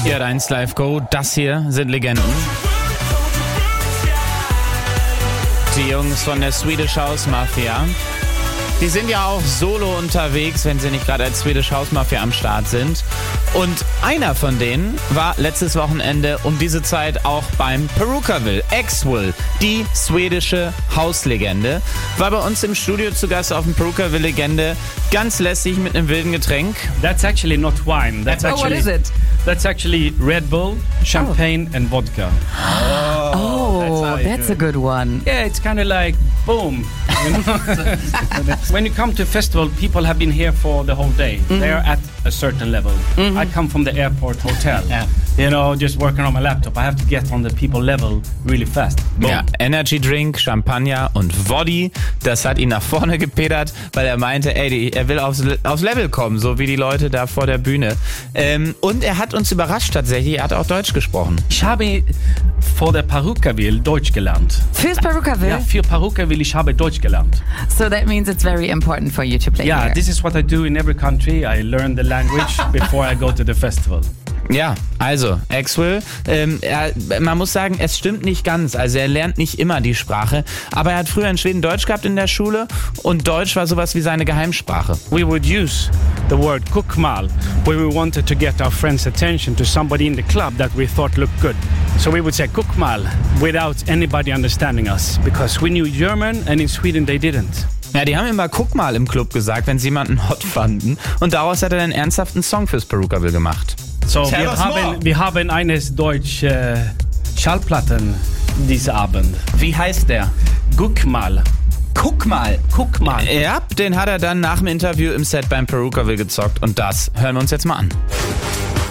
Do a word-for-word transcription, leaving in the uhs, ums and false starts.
Ihr eins Live Go, das hier sind Legenden. Die Jungs von der Swedish House Mafia. Die sind ja auch solo unterwegs, wenn sie nicht gerade als Swedish House Mafia am Start sind. Und einer von denen war letztes Wochenende um diese Zeit auch beim Purukaville. Axwell, die schwedische Hauslegende, war bei uns im Studio zu Gast auf dem Purukaville-Legende. Ganz lässig mit einem wilden Getränk. That's actually not wine. That's oh, actually, what is it? That's actually Red Bull, champagne and vodka. Oh, that's, that's a good one. Yeah, it's kind of like, boom. You know? When you come to a festival, people have been here for the whole day. Mm-hmm. They are at a certain level. Mm-hmm. I come from the airport hotel. Yeah. You know, just working on my laptop. I have to get on the people level really fast. Boom. Ja, Energy Drink, Champagner und Voddy, das hat ihn nach vorne gepedert, weil er meinte, ey, die, er will aufs, aufs Level kommen, so wie die Leute da vor der Bühne. Ähm, und er hat uns überrascht tatsächlich, er hat auch Deutsch gesprochen. Ich habe vor der Purukaville Deutsch gelernt. Fürs Purukaville? Ja, für Purukaville ich habe Deutsch gelernt. So that means it's very important for you to play Yeah, here. this is what I do in every country. I learn the language before I go to the festival. Ja, also, Axwell, ähm, er, man muss sagen, es stimmt nicht ganz. Also er lernt nicht immer die Sprache, aber er hat früher in Schweden Deutsch gehabt in der Schule und Deutsch war sowas wie seine Geheimsprache. We would use the word kukmal when we wanted to get our friends' attention to somebody in the club that we thought looked good. So we would say kukmal without anybody understanding us because we knew German and in Sweden they didn't. Ja, die haben immer guck mal im Club gesagt, wenn sie jemanden hot fanden und daraus hat er einen ernsthaften Song fürs Purukaville gemacht. So wir haben, wir haben eines deutsche äh, Schallplatten diesen Abend. Wie heißt der? Guck mal. Guck mal. Guck mal. Ja, den hat er dann nach dem Interview im Set beim Purukaville gezockt und das hören wir uns jetzt mal an.